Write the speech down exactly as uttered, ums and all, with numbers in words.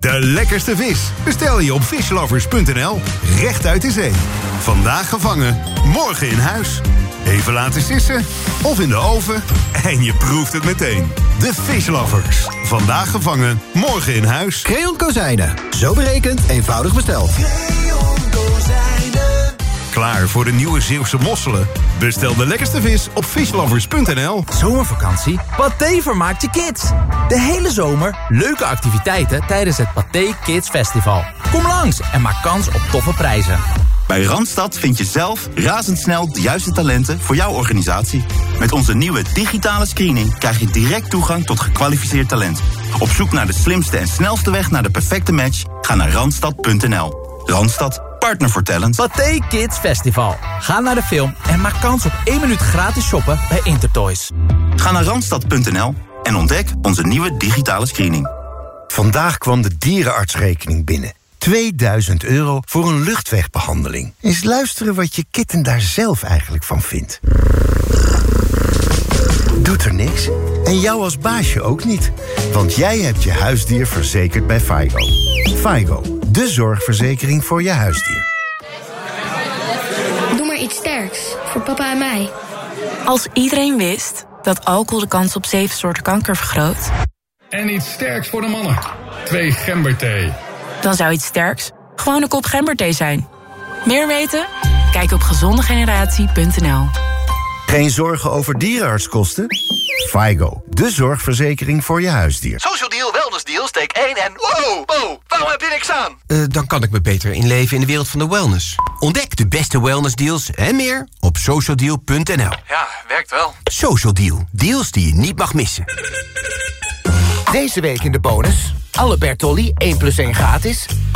De lekkerste vis bestel je op fishlovers punt n l. Recht uit de zee. Vandaag gevangen, morgen in huis. Even laten sissen of in de oven en je proeft het meteen. De Fishlovers. Vandaag gevangen, morgen in huis. Creon Kozijnen. Zo berekend, eenvoudig besteld. Creon Kozijnen. Klaar voor de nieuwe Zeeuwse mosselen? Bestel de lekkerste vis op fishlovers punt n l. Zomervakantie? Pathé vermaakt je kids. De hele zomer leuke activiteiten tijdens het Pathé Kids Festival. Kom langs en maak kans op toffe prijzen. Bij Randstad vind je zelf razendsnel de juiste talenten voor jouw organisatie. Met onze nieuwe digitale screening krijg je direct toegang tot gekwalificeerd talent. Op zoek naar de slimste en snelste weg naar de perfecte match? Ga naar randstad punt n l. Randstad, partner voor talent. Pathé Kids Festival. Ga naar de film en maak kans op één minuut gratis shoppen bij Intertoys. Ga naar randstad punt n l en ontdek onze nieuwe digitale screening. Vandaag kwam de dierenartsrekening binnen. tweeduizend euro voor een luchtwegbehandeling. Eens luisteren wat je kitten daar zelf eigenlijk van vindt. Doet er niks? En jou als baasje ook niet. Want jij hebt je huisdier verzekerd bij Faigo. Faigo, de zorgverzekering voor je huisdier. Doe maar iets sterks, voor papa en mij. Als iedereen wist dat alcohol de kans op zeven soorten kanker vergroot... En iets sterks voor de mannen. Twee gemberthee. Dan zou iets sterks gewoon een kop gemberthee zijn. Meer weten? Kijk op gezondegeneratie punt n l. Geen zorgen over dierenartskosten? Faigo, de zorgverzekering voor je huisdier. Social Deal, Wellness Deal, steek één en... Wow, wow, waarom heb je niks aan? Uh, dan kan ik me beter inleven in de wereld van de wellness. Ontdek de beste wellness deals en meer op social deal punt n l. Ja, werkt wel. Social Deal, deals die je niet mag missen. Deze week in de bonus. Alle Bertolli één plus één gratis.